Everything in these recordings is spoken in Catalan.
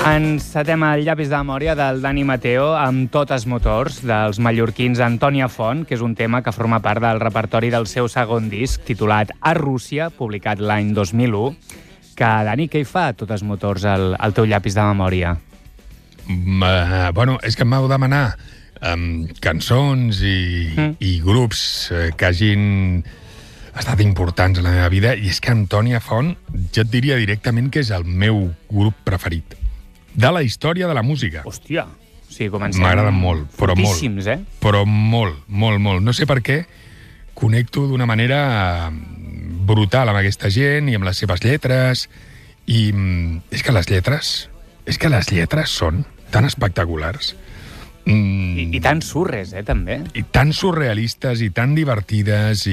Encetem el llapis de memòria del Dani Mateo amb Totes Motors, dels mallorquins Antònia Font, que és un tema que forma part del repertori del seu segon disc, titulat A Rússia, publicat l'any 2001. Que, Dani, què hi fa Totes Motors al teu llapis de memòria? Bueno, és que em vau demanar cançons i grups que hagin estat importants en la meva vida, i és que Antònia Font, jo et diria directament que és el meu grup preferit de la història de la música. Hòstia, sí, comencem... M'agraden molt, però fortíssims, molt. Però molt, molt, molt. No sé per què connecto d'una manera brutal amb aquesta gent i amb les seves lletres. I és que les lletres són tan espectaculars. I tan surres, també. I tan surrealistes i tan divertides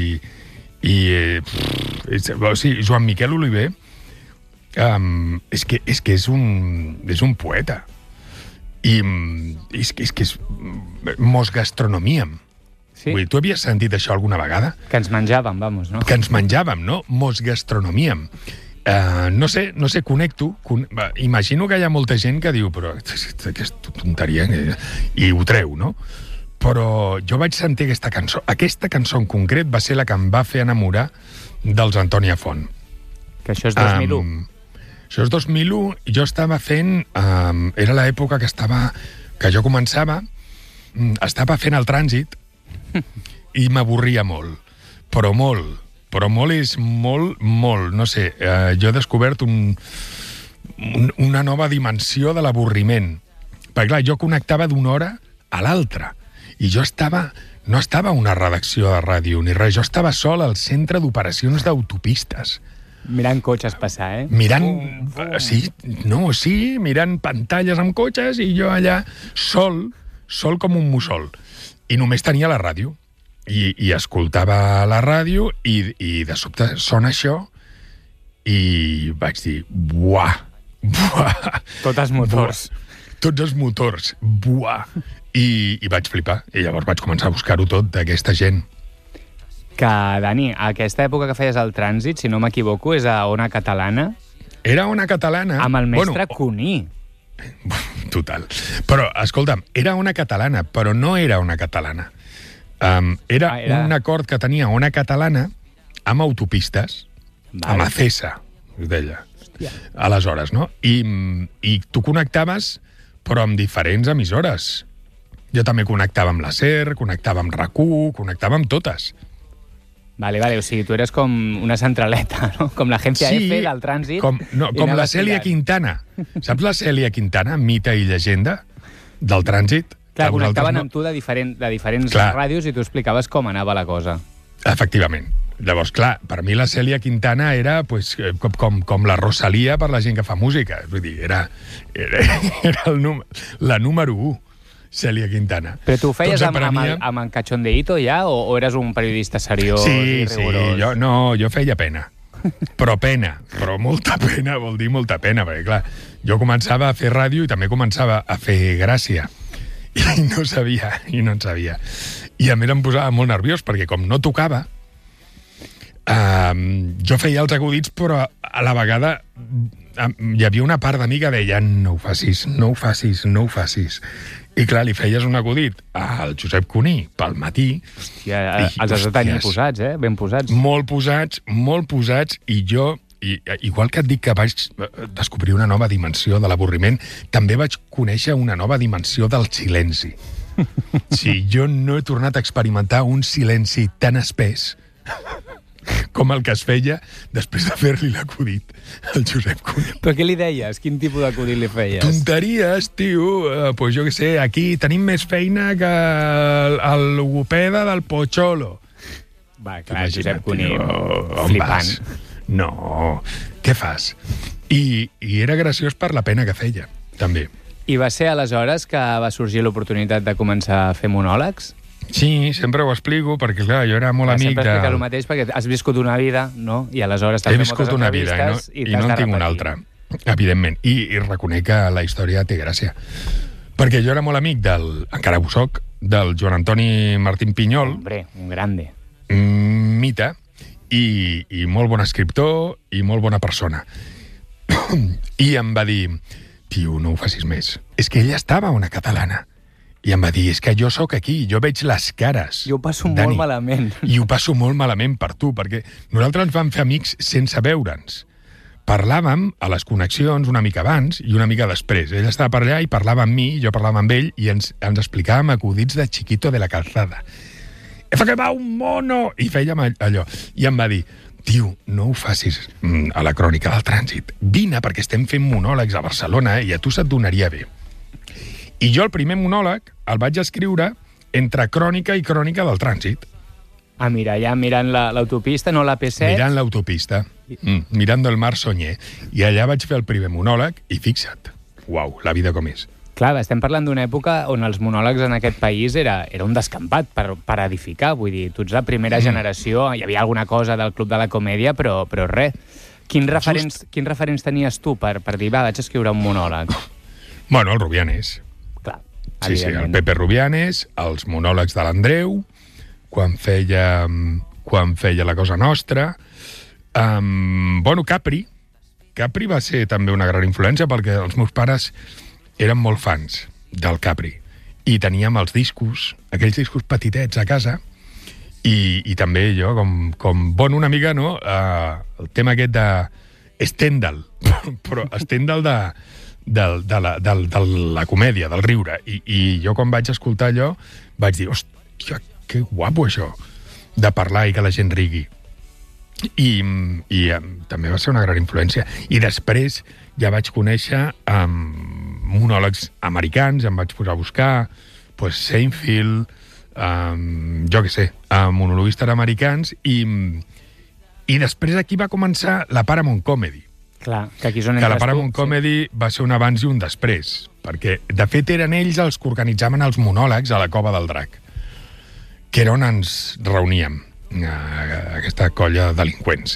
o sigui, Joan Miquel Oliver és que és un poeta. I és que és mos gastronomíem. Sí. Vull dir, tu havies sentit això alguna vegada? Que ens menjàvem, vamos, no? Que ens menjàvem, no? Mos gastronomíem. No sé, connecto. Imagino que hi ha molta gent que diu però aquesta tonteria, i ho treu, no? Però jo vaig sentir aquesta cançó. Aquesta cançó en concret va ser la que em va fer enamorar dels Antònia Font. Que això és 2001. Això és 2001, i jo estava fent... era l'època que jo començava, estava fent el trànsit, i m'avorria molt. Però molt és molt, no sé, jo he descobert una nova dimensió de l'avorriment. Perquè, clar, jo connectava d'una hora a l'altra. I jo no estava a una redacció de ràdio ni res, jo estava sol al centre d'operacions d'autopistes. Mirant cotxes passar, mirant pantalles amb cotxes, i jo allà sol com un mussol. I només tenia la ràdio. I escoltava la ràdio, i de sobte sona això, i vaig dir, buah. Totes motors. Tots els motors, buah. I vaig flipar, i llavors vaig començar a buscar-ho tot d'aquesta gent. Que, Dani, aquesta època que feies el trànsit, si no m'equivoco, és a Ona Catalana. Era Ona Catalana. Amb el mestre Cuní. Total. Però, escolta'm, era Ona Catalana, però no era Ona Catalana. Era un acord que tenia Ona Catalana amb autopistes, amb Acesa, es deia. Hòstia. Aleshores, no? I tu connectaves, però amb diferents emissores. Jo també connectava amb la SER, connectava amb RAC1, connectava amb totes. Vale, o sigui, tu eres com una centraleta, no? Com l'agència F del trànsit. Com la Cèlia Quintana. Saps la Cèlia Quintana, mite i llegenda del trànsit? Clar, connectaven amb tu de diferents ràdios i tu explicaves com anava la cosa. Efectivament. Llavors, clar, per mi la Cèlia Quintana era pues, com la Rosalía per la gent que fa música. Vull dir, era la número 1. Cèlia Quintana. Però tu ho feies amb en cachondeíto ja o eres un periodista seriós i rigorós? Sí, jo feia pena. Però molta pena, vol dir molta pena, perquè clar, jo començava a fer ràdio i també començava a fer gràcia. I no sabia. I a més em posava molt nerviós, perquè com no tocava, jo feia els acudits, però a la vegada hi havia una part de mi que deia no ho facis. I clar, li feies un acudit al Josep Cuní pel matí. Hòstia, els has de tenir posats, ben posats. Molt posats, i jo, igual que et dic que vaig descobrir una nova dimensió de l'avorriment, també vaig conèixer una nova dimensió del silenci. Sí, jo no he tornat a experimentar un silenci tan espès com el que es feia després de fer-li l'acudit al Josep Cuní. Però què li deies? Quin tipus d'acudit li feies? Tonteries, tio. Pues jo què sé, aquí tenim més feina que el logopeda del Pocholo. Va, clar, Josep Cuní, flipant. No, què fas? I era graciós per la pena que feia, també. I va ser aleshores que va sorgir l'oportunitat de començar a fer monòlegs? Sí, sempre ho explico, perquè clar, jo era molt amic de... Sempre expliques el mateix, perquè has viscut una vida, no? I aleshores t'has fet moltes entrevistes i no en tinc una altra, evidentment. I reconec que la història té gràcia. Perquè jo era molt amic encara ho soc, del Joan Antoni Martín Pinyol. Hombre, un grande. Mite, i molt bon escriptor i molt bona persona. I em va dir, tio, no ho facis més. És que ella estava una catalana. I em va dir, és que jo sóc aquí, jo veig les cares. Jo ho passo Dani, molt malament. I ho passo molt malament per tu, perquè nosaltres ens vam fer amics sense veure'ns. Parlàvem a les connexions una mica abans i una mica després. Ell estava per allà i parlava amb mi, jo parlava amb ell, i ens explicàvem acudits de Chiquito de la Calzada. «Efa que va un mono!» I fèiem allò. I em va dir, tio, no ho facis a la crònica del trànsit. Vine, perquè estem fent monòlegs a Barcelona i a tu se't donaria bé. I jo el primer monòleg el vaig escriure entre crònica i crònica del trànsit. Ah, mira, ja mirant l'autopista, no la P7. Mirant l'autopista, mirando el mar soñé. I allà vaig fer el primer monòleg i fixa't, uau, la vida com és. Clar, estem parlant d'una època on els monòlegs en aquest país era un descampat per edificar. Vull dir, tu ets la primera generació, hi havia alguna cosa del Club de la Comèdia, però res. Quins referents tenies tu per dir, va, vaig escriure un monòleg? Bueno, el Rubianes. Clar, sí, el Pepe Rubianes, els monòlegs de l'Andreu, quan feia La Cosa Nostra. Bueno, Capri va ser també una gran influència perquè els meus pares eren molt fans del Capri i teníem els discos, aquells discos petitets a casa i també jo, com una mica, no? El tema aquest de Stendhal, però Stendhal de la comèdia, del riure. I jo quan vaig escoltar allò vaig dir, hòstia, que guapo això, de parlar i que la gent rigui. I també va ser una gran influència. I després ja vaig conèixer monòlegs americans, em vaig posar a buscar, Seinfeld, jo què sé, monologuistes americans, i després aquí va començar la Paramount Comedy. Clar, que aquí és on que la Paramount Comedy va ser un abans i un després, perquè de fet eren ells els que organitzaven els monòlegs a la Cova del Drac, que era on ens reuníem, aquesta colla de delinqüents.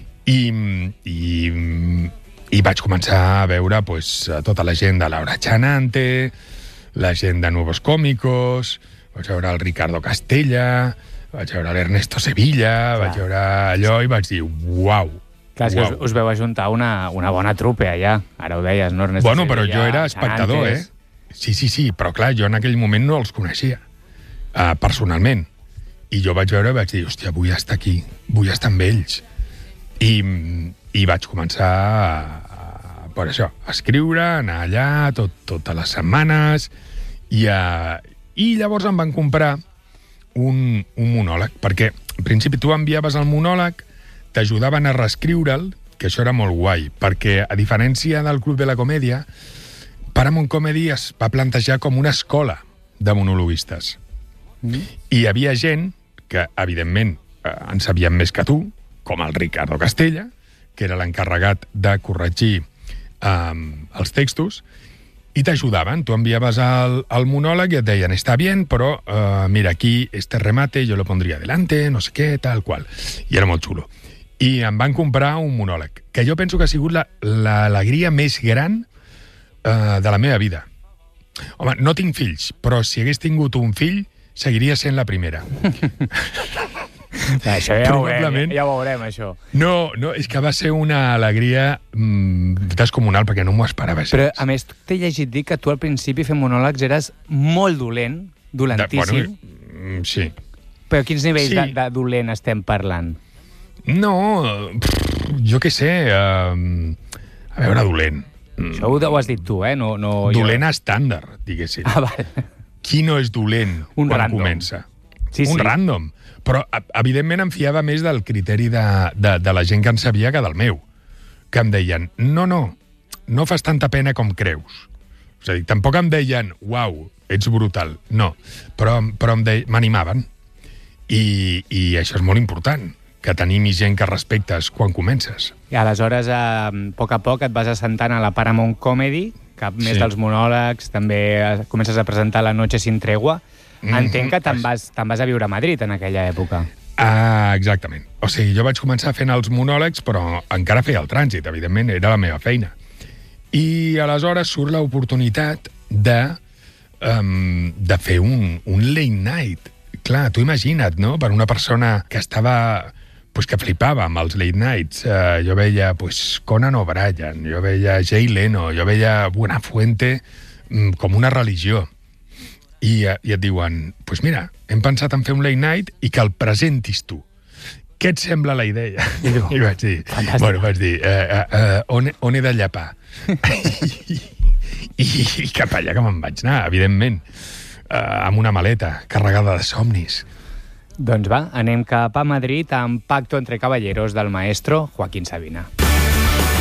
I vaig començar a veure tota la gent de Laura Chanante, la gent de Nuevos Cómicos, vaig veure el Ricardo Castella, vaig veure l'Ernesto Sevilla, vaig veure allò i vaig dir, uau. Clar, és que us veu ajuntar una bona trupe allà, ara ho deies, no, Ernesto Sevilla? Bueno, però jo era espectador, Sí, però clar, jo en aquell moment no els coneixia, personalment. I jo vaig veure i vaig dir, hòstia, vull estar aquí, vull estar amb ells. I vaig començar per això, a escriure, anar allà totes les setmanes, i llavors em van comprar un monòleg, perquè en principi tu enviaves el monòleg, t'ajudaven a reescriure'l, que això era molt guai, perquè a diferència del Club de la Comèdia, Paramount Comedy es va plantejar com una escola de monologuistes. I hi havia gent que, evidentment, en sabien més que tu, com el Ricardo Castella, que era l'encarregat de corregir els textos, i t'ajudaven. Tu enviaves el monòleg i et deien, està bien, però mira, aquí este remate yo lo pondría delante, no sé què, tal qual. I era molt xulo. I em van comprar un monòleg, que jo penso que ha sigut l'alegria més gran de la meva vida. Home, no tinc fills, però si hagués tingut un fill, seguiria sent la primera. Això ja ho veurem, això. No, és que va ser una alegria descomunal, perquè no m'ho esperava. Però, a més, t'he llegit dir que tu al principi fent monòlegs eres molt dolentíssim. Sí. Però quins nivells de dolent estem parlant? No, jo què sé, a veure, dolent. Això ho has dit tu, No, dolent estàndard, diguéssim. Ah, val. Qui no és dolent quan comença? Un random. Però, evidentment, em fiava més del criteri de la gent que en sabia que del meu. Que em deien, no fas tanta pena com creus. És a dir, tampoc em deien, uau, ets brutal. No, però m'animaven. I això és molt important, que tenim gent que respectes quan comences. I aleshores, a poc et vas assentant a la Paramount Comedy, cap més dels monòlegs, també comences a presentar La Noche sin tregua. Entenc que te'n vas a viure a Madrid en aquella època. Exactament. O sigui, jo vaig començar fent els monòlegs, però encara feia el trànsit, evidentment, era la meva feina. I aleshores surt l'oportunitat de fer un late night. Clar, tu imagina't, no?, per una persona que estava pues, que flipava amb els late nights. Jo veia pues, Conan O'Brien, jo veia Jay Leno, jo veia Buenafuente com una religió. I et diuen, pues mira, hem pensat en fer un late night i que el presentis tu. Què et sembla la idea? I vaig dir, on he de llapar? I cap allà que me'n vaig anar, evidentment, amb una maleta carregada de somnis. Doncs va, anem cap a Madrid amb Pacto entre Caballeros del maestro Joaquín Sabina.